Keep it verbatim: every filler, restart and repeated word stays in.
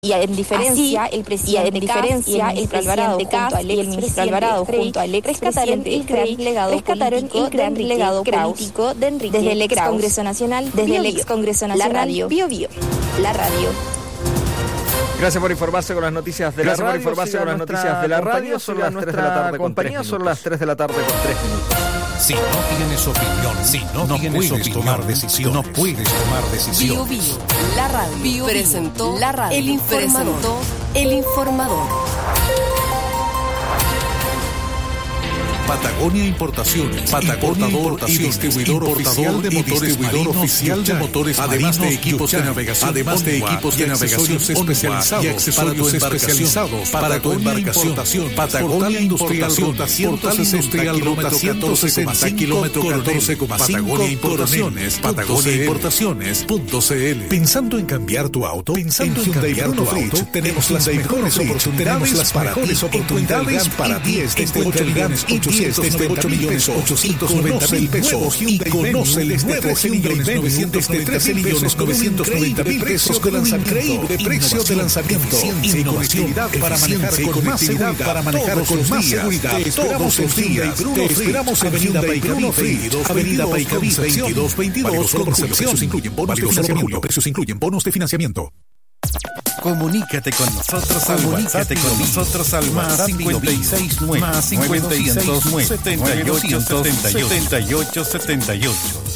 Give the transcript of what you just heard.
Y en diferencia, Así, el presidente diferencia, el presidente Cas y el ministro Alvarado junto al ex rescataron el gran legado rescataron el gran legado político de Enrique desde el ex Congreso Nacional, desde el ex Congreso Nacional, la radio, Bio Bio, la radio. Gracias por informarse con las noticias de la radio. Gracias por informarse con las noticias de la radio. Son las tres de la tarde con tres minutos. Son las tres de la tarde con tres minutos. Si no tienes opinión, si no, no tienes puedes opinión, tomar decisiones, no puedes tomar decisiones. Bio Bio, la radio, Bio presentó la radio, el informador, presentó el informador. Patagonia Importaciones, Patagonia Importaciones, y distribuidor oficial de motores, distribuidor oficial de motores, además de equipos de navegación, además de equipos de navegación especializados y accesorios especializados para tu embarcación. Patagonia Industrial Ruta ciento sesenta, kilómetro catorce coma cinco, Patagonia Importaciones, Patagonia Importaciones punto c l. Pensando en cambiar tu auto, pensando en cambiar tu auto, tenemos las mejores oportunidades para ti, oportunidades para ti desde ocho millones desde ocho millones ochocientos noventa mil pesos y conoce el nuevo Hyundai novecientos novecientos noventa mil pesos de lanzamiento, de precio de lanzamiento, innovación para manejar con más seguridad, para manejar con más seguridad. Te esperamos en días, te esperamos en Avenida Paicaví, Avenida Paicaví veintidós veintidós, Concepción. Incluyen bonos de financiamiento. Precios incluyen bonos de financiamiento. Comunícate con nosotros al Comunícate con nosotros al más cincuenta y seis nueve, más cincuenta y seis nueve, setenta y ocho setenta y ocho setenta y ocho.